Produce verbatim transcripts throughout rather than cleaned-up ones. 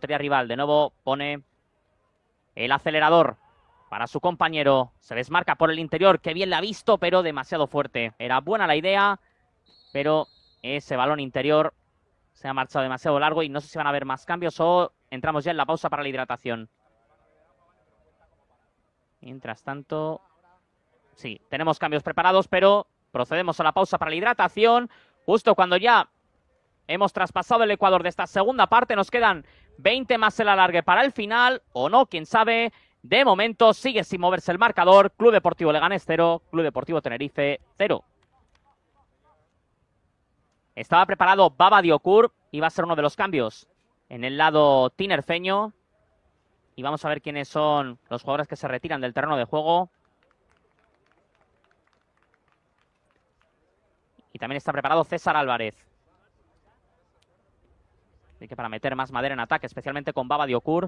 portería rival. De nuevo pone el acelerador para su compañero. Se desmarca por el interior. Qué bien la ha visto, pero demasiado fuerte. Era buena la idea, pero ese balón interior se ha marchado demasiado largo y no sé si van a haber más cambios o entramos ya en la pausa para la hidratación. Mientras tanto, sí, tenemos cambios preparados, pero procedemos a la pausa para la hidratación. Justo cuando ya hemos traspasado el ecuador de esta segunda parte, nos quedan veinte más el alargue para el final, o no, quién sabe. De momento sigue sin moverse el marcador. Club Deportivo Leganés cero, Club Deportivo Tenerife cero. Estaba preparado Baba Diokur, iba a ser uno de los cambios en el lado tinerfeño. Y vamos a ver quiénes son los jugadores que se retiran del terreno de juego. Y también está preparado César Álvarez. Así que para meter más madera en ataque, especialmente con Baba Diokur.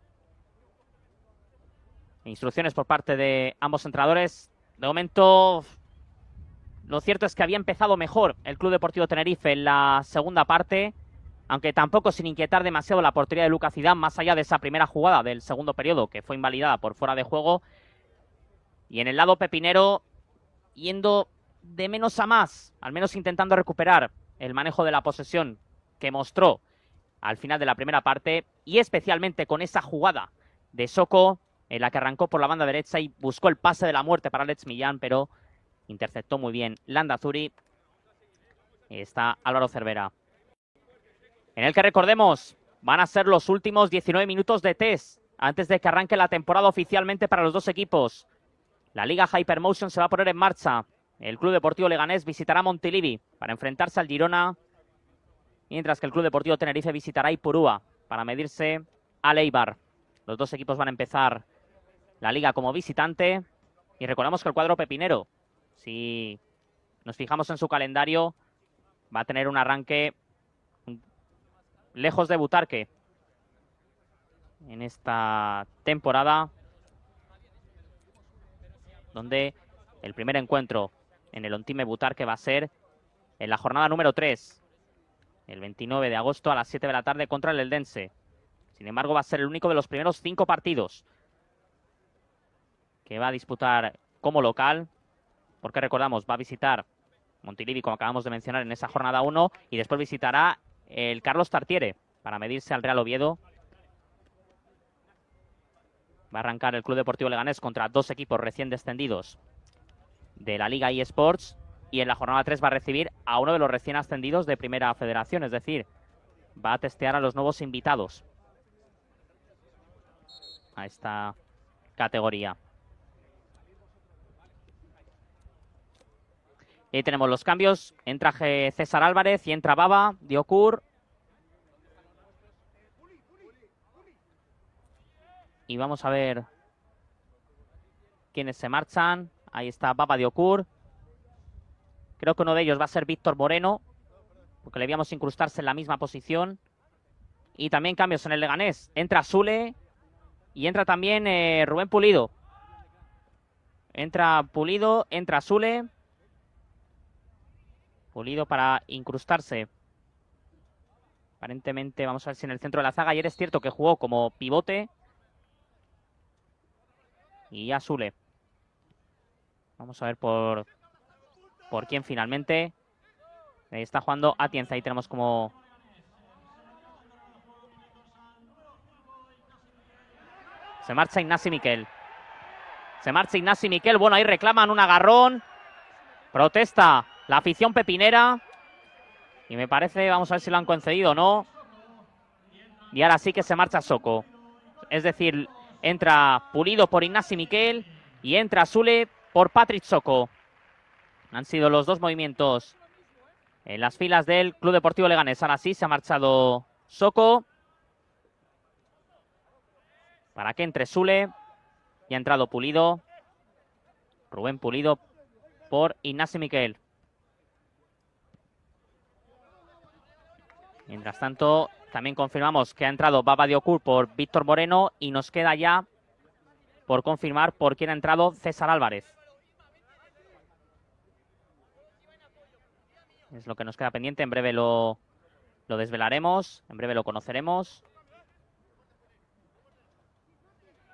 Instrucciones por parte de ambos entrenadores. De momento, lo cierto es que había empezado mejor el Club Deportivo Tenerife en la segunda parte, aunque tampoco sin inquietar demasiado la portería de Lucas Zidane, más allá de esa primera jugada del segundo periodo que fue invalidada por fuera de juego. Y en el lado pepinero, yendo de menos a más, al menos intentando recuperar el manejo de la posesión que mostró al final de la primera parte, y especialmente con esa jugada de Soko, en la que arrancó por la banda derecha y buscó el pase de la muerte para Alex Millán, pero interceptó muy bien Landazuri. Y está Álvaro Cervera, en el que, recordemos, van a ser los últimos diecinueve minutos de test antes de que arranque la temporada oficialmente para los dos equipos. La Liga Hypermotion se va a poner en marcha. El Club Deportivo Leganés visitará Montilivi para enfrentarse al Girona, mientras que el Club Deportivo Tenerife visitará Ipurúa para medirse al Eibar. Los dos equipos van a empezar la liga como visitante. Y recordamos que el cuadro pepinero, si nos fijamos en su calendario, va a tener un arranque lejos de Butarque en esta temporada, donde el primer encuentro en el Ontime Butarque va a ser en la jornada número tres, el veintinueve de agosto a las siete de la tarde contra el Eldense. Sin embargo, va a ser el único de los primeros cinco partidos que va a disputar como local, porque recordamos, va a visitar Montilivi, como acabamos de mencionar, en esa jornada uno, y después visitará el Carlos Tartiere para medirse al Real Oviedo. Va a arrancar el Club Deportivo Leganés contra dos equipos recién descendidos de la Liga eSports, y en la jornada tres va a recibir a uno de los recién ascendidos de Primera Federación, es decir, va a testear a los nuevos invitados a esta categoría. Y ahí tenemos los cambios. Entra César Álvarez y entra Baba Diokur. Y vamos a ver quiénes se marchan. Ahí está Baba Diokur. Creo que uno de ellos va a ser Víctor Moreno, porque le veíamos incrustarse en la misma posición. Y también cambios en el Leganés. Entra Sule y entra también eh, Rubén Pulido. Entra Pulido, entra Sule. Pulido para incrustarse. Aparentemente, vamos a ver si en el centro de la zaga. Ayer es cierto que jugó como pivote. Y ya Sule. Vamos a ver por, por quién finalmente. Ahí está jugando Atienza. Ahí tenemos como... Se marcha Ignasi Miquel. Se marcha Ignasi Miquel. Bueno, ahí reclaman un agarrón. Protesta la afición pepinera. Y me parece, vamos a ver si lo han concedido o no. Y ahora sí que se marcha Soko. Es decir, entra Pulido por Ignasi Miquel y entra Sule por Patrick Soko. Han sido los dos movimientos en las filas del Club Deportivo Leganés. Ahora sí se ha marchado Soko para que entre Sule. Y ha entrado Pulido. Rubén Pulido por Ignasi Miquel. Mientras tanto, también confirmamos que ha entrado Baba Diokur por Víctor Moreno. Y nos queda ya por confirmar por quién ha entrado César Álvarez. Es lo que nos queda pendiente. En breve lo, lo desvelaremos. En breve lo conoceremos.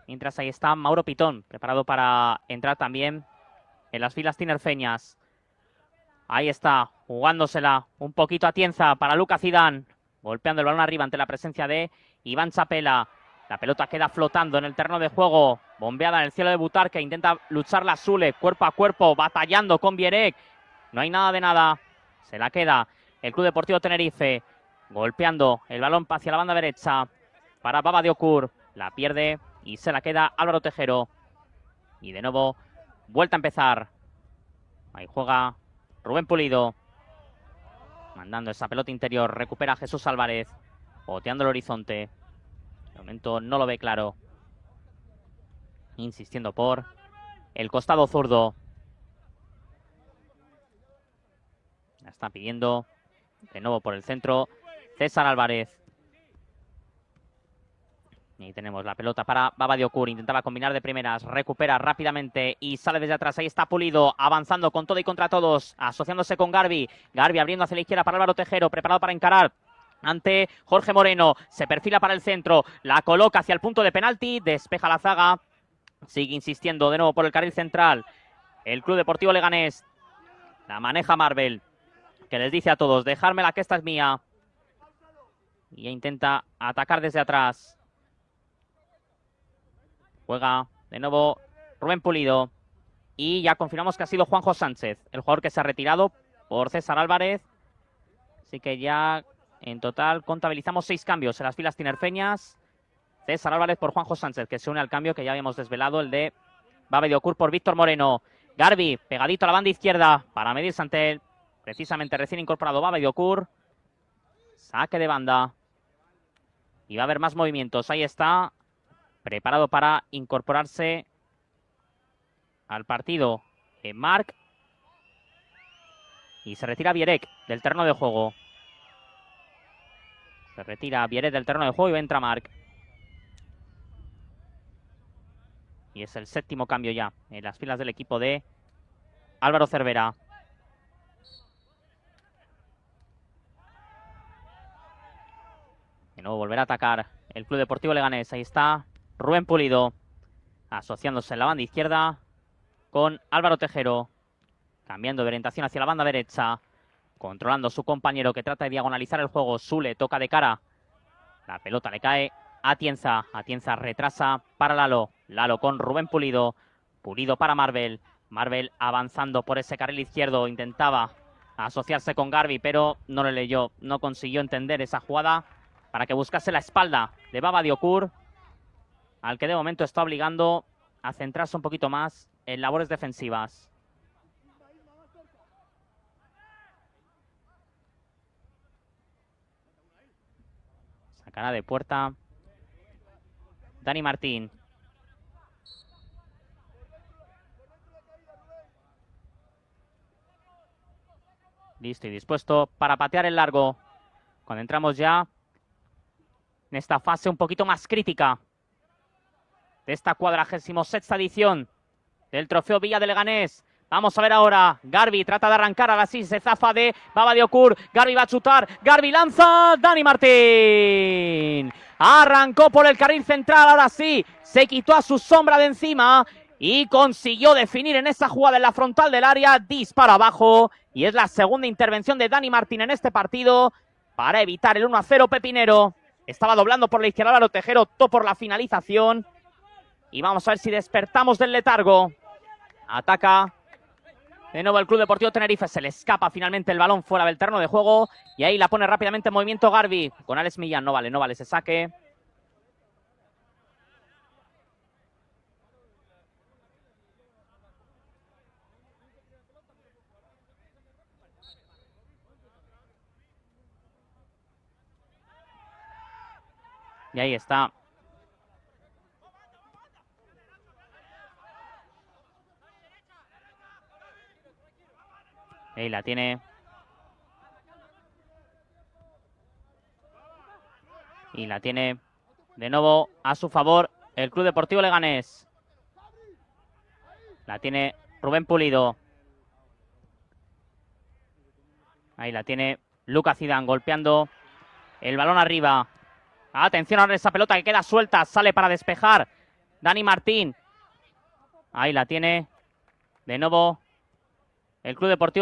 Mientras ahí está Mauro Pitón, preparado para entrar también en las filas tinerfeñas. Ahí está, jugándosela un poquito a Atienza para Luka Zidane. Golpeando el balón arriba ante la presencia de Iván Chapela. La pelota queda flotando en el terreno de juego. Bombeada en el cielo de Butarque. Intenta luchar la Sule cuerpo a cuerpo, batallando con Bierek. No hay nada de nada. Se la queda el Club Deportivo Tenerife. Golpeando el balón hacia la banda derecha para Baba Diocur. La pierde y se la queda Álvaro Tejero. Y de nuevo, vuelta a empezar. Ahí juega Rubén Pulido. Mandando esa pelota interior. Recupera Jesús Álvarez. Boteando el horizonte. De momento no lo ve claro. Insistiendo por el costado zurdo. La está pidiendo de nuevo por el centro César Álvarez. Y tenemos la pelota para Baba Diocur. Intentaba combinar de primeras. Recupera rápidamente y sale desde atrás. Ahí está Pulido. Avanzando con todo y contra todos. Asociándose con Garbi. Garbi abriendo hacia la izquierda para Álvaro Tejero. Preparado para encarar ante Jorge Moreno. Se perfila para el centro. La coloca hacia el punto de penalti. Despeja la zaga. Sigue insistiendo de nuevo por el carril central el Club Deportivo Leganés. La maneja Marvel, que les dice a todos: dejármela, que esta es mía. Y intenta atacar desde atrás. Juega de nuevo Rubén Pulido. Y ya confirmamos que ha sido Juanjo Sánchez, el jugador que se ha retirado por César Álvarez. Así que ya en total contabilizamos seis cambios en las filas tinerfeñas. César Álvarez por Juanjo Sánchez, que se une al cambio que ya habíamos desvelado, el de Baba Diocur por Víctor Moreno. Garbi pegadito a la banda izquierda para medirse ante él. Precisamente recién incorporado Baba Diocur. Saque de banda. Y va a haber más movimientos. Ahí está. Preparado para incorporarse al partido en Marc. Y se retira Bierek del terreno de juego. Se retira Bierek del terreno de juego y entra Marc. Y es el séptimo cambio ya en las filas del equipo de Álvaro Cervera. De nuevo volverá a atacar el Club Deportivo Leganés. Ahí está Rubén Pulido, asociándose en la banda izquierda con Álvaro Tejero. Cambiando de orientación hacia la banda derecha. Controlando su compañero, que trata de diagonalizar el juego. Sule toca de cara. La pelota le cae a Atienza. Atienza retrasa para Lalo. Lalo con Rubén Pulido. Pulido para Marvel. Marvel avanzando por ese carril izquierdo. Intentaba asociarse con Garbi, pero no le leyó. No consiguió entender esa jugada para que buscase la espalda de Baba Diocur, al que de momento está obligando a centrarse un poquito más en labores defensivas. Sacará de puerta Dani Martín. Listo y dispuesto para patear el largo. Cuando entramos ya en esta fase un poquito más crítica de esta cuadragésimo sexta edición del Trofeo Villa de Leganés. Vamos a ver ahora. Garbi trata de arrancar, ahora sí se zafa de Baba Diocur. Garbi va a chutar. Garbi lanza. Dani Martín. Arrancó por el carril central, ahora sí. Se quitó a su sombra de encima y consiguió definir en esa jugada en la frontal del área. Dispara abajo. Y es la segunda intervención de Dani Martín en este partido para evitar el uno a cero pepinero. Estaba doblando por la izquierda Álvaro Tejero. Optó por la finalización. Y vamos a ver si despertamos del letargo. Ataca de nuevo el Club Deportivo Tenerife. Se le escapa finalmente el balón fuera del terreno de juego. Y ahí la pone rápidamente en movimiento Garbi. Con Alex Millán. No vale, no vale ese saque. Y ahí está. Ahí la tiene. Y la tiene de nuevo a su favor el Club Deportivo Leganés. La tiene Rubén Pulido. Ahí la tiene Luka Zidane golpeando el balón arriba. Atención ahora esa pelota que queda suelta. Sale para despejar Dani Martín. Ahí la tiene. De nuevo el Club Deportivo